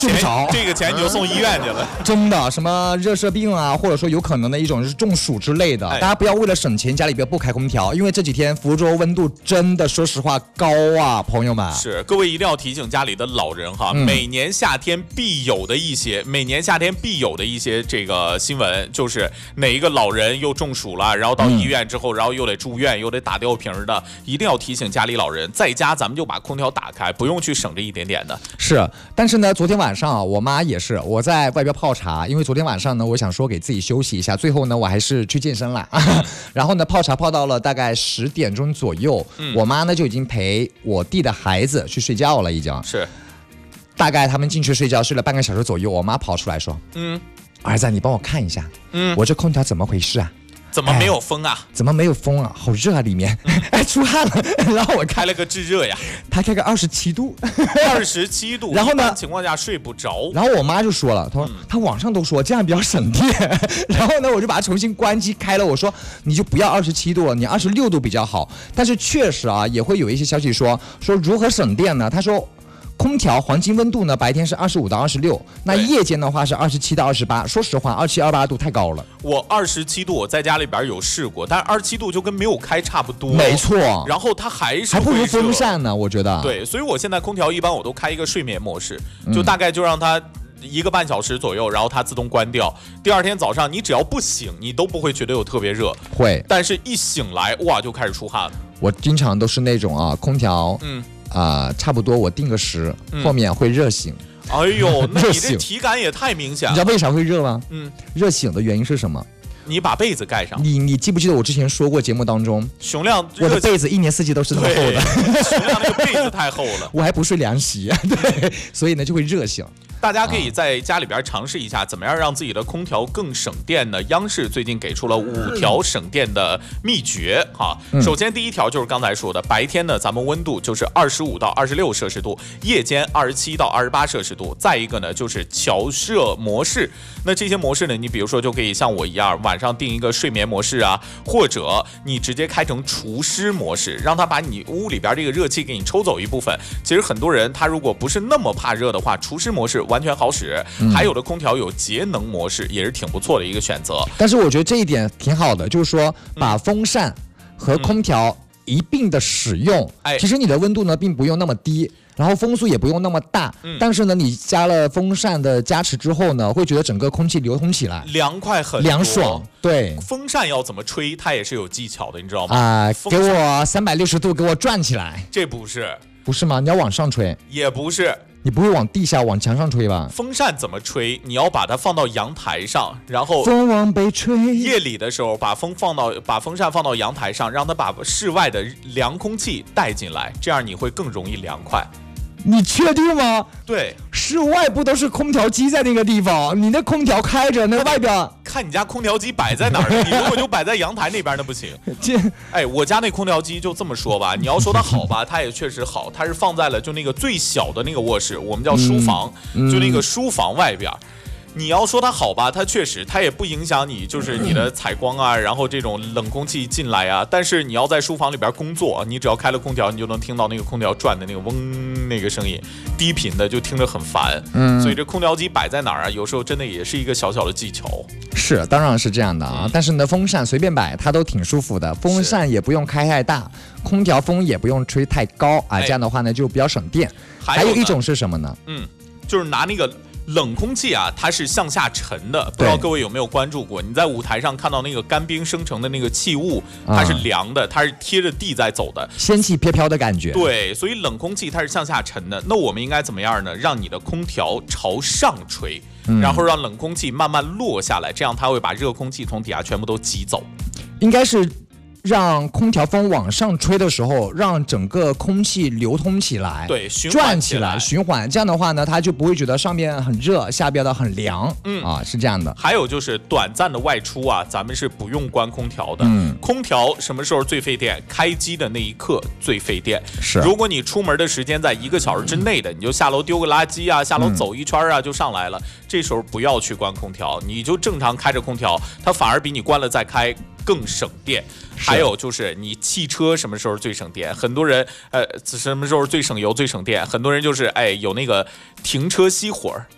睡不着， 这个钱你就送医院去了。 真的，什么热射病啊，或者说有可能的一种是中暑之类的，大家不要为了省钱家里边不开空调，因为这几天福州温度真的说实话高啊，朋友们。 是，各位一定要提醒家里的老人哈，每年夏天必有的一些这个新闻，就是哪一个老人又中暑了，然后到医院之后，然后又得住院，又得打吊瓶的，一定要提醒家里老人，在家咱们就把空调打开，不用去省这一点点的。 是，但是呢，昨天晚上啊，我妈也是，我在外边泡茶，因为昨天晚上呢，我想说给自己休息一下，最后呢，我还是去健身了，然后呢，泡茶泡到了大概10点钟左右，我妈呢就已经陪我弟的孩子去睡觉了，已经是， 大概他们进去睡觉睡了半个小时左右，我妈跑出来说，儿子，你帮我看一下，我这空调怎么回事啊？ 怎么没有风啊？ 怎么没有风啊？好热啊，里面，出汗了。然后我开了个制热呀， 他开个27度 ，27度。 然后呢， 情况下睡不着。 然后我妈就说了，她说她网上都说这样比较省电。然后呢，我就把它重新关机开了，我说你就不要27度了，你26度比较好。但是确实啊，也会有一些消息说如何省电呢？他说。空调黄金温度呢，白天是25到26，那夜间的话是27到28。说实话，27、28度太高了。 我27度，我在家里边有试过，但是27度就跟没有开差不多。 没错。 然后它还不如风扇呢，我觉得。 对，所以我现在空调一般我都开一个睡眠模式，就大概就让它1个半小时左右，然后它自动关掉。第二天早上你只要不醒，你都不会觉得有特别热。 会。 但是一醒来，哇，就开始出汗了。 我经常都是那种啊，空调，差不多我定个10，后面会热醒。 哎呦，那你这体感也太明显了。 你知道为啥会热吗？热醒的原因是什么？ 你把被子盖上。 你记不记得我之前说过节目当中， 熊亮我的被子1年4季都是这么厚的。 熊亮那个被子太厚了， 我还不睡凉席，对，所以呢就会热醒。 大家可以在家里边尝试一下，怎么样让自己的空调更省电呢？央视最近给出了5条省电的秘诀哈。首先第一条就是刚才说的，白天呢咱们温度就是25到26摄氏度，夜间27到28摄氏度。再一个呢就是调摄模式，那这些模式呢，你比如说就可以像我一样，晚上定一个睡眠模式啊，或者你直接开成除湿模式，让它把你屋里边这个热气给你抽走一部分。其实很多人他如果不是那么怕热的话，除湿模式完全好使，还有的空调有节能模式，也是挺不错的一个选择。 但是我觉得这一点挺好的，就是说把风扇和空调一并的使用，其实你的温度呢并不用那么低，然后风速也不用那么大，但是呢你加了风扇的加持之后呢，会觉得整个空气流通起来， 凉快很多， 凉爽。对， 风扇要怎么吹，它也是有技巧的，你知道吗？ 给我360度给我转起来， 这不是吗？你要往上吹， 也不是。 你不会往地下往墙上吹吧？ 风扇怎么吹？你要把它放到阳台上，然后风往北吹。 夜里的时候把风扇放到阳台上，让它把室外的凉空气带进来，这样你会更容易凉快。 你确定吗？ 对， 室外不都是空调机在那个地方？你那空调开着，那外边看你家空调机摆在哪儿？你如果就摆在阳台那边，那不行。哎，我家那空调机就这么说吧，你要说它好吧，它也确实好，它是放在了就那个最小的那个卧室，我们叫书房，就那个书房外边。你要说它好吧，它确实，它也不影响你，就是你的采光啊，然后这种冷空气进来啊。但是你要在书房里边工作，你只要开了空调，你就能听到那个空调转的那个嗡那个声音，低频的就听着很烦。所以这空调机摆在哪儿啊？有时候真的也是一个小小的技巧。 是，当然是这样的啊。但是呢，风扇随便摆，它都挺舒服的。风扇也不用开太大，空调风也不用吹太高啊。这样的话呢，就比较省电。还有一种是什么呢？ 就是拿那个。冷空气啊，它是向下沉的，不知道各位有没有关注过？你在舞台上看到那个干冰生成的那个气雾，它是凉的，它是贴着地在走的， 仙气飘飘的感觉。 对，所以冷空气它是向下沉的。那我们应该怎么样呢？让你的空调朝上吹，然后让冷空气慢慢落下来，这样它会把热空气从底下全部都挤走。 应该是。让空调风往上吹的时候，让整个空气流通起来， 对， 转起来，循环。这样的话呢，它就不会觉得上面很热，下边的很凉。是这样的。 还有就是短暂的外出啊，咱们是不用关空调的。空调什么时候最费电？开机的那一刻最费电。 是， 如果你出门的时间在1个小时之内的，你就下楼丢个垃圾啊，下楼走一圈啊，就上来了。这时候不要去关空调，你就正常开着空调，它反而比你关了再开更省电。还有就是你汽车什么时候最省电？很多人什么时候最省油最省电？很多人就是有那个停车熄火，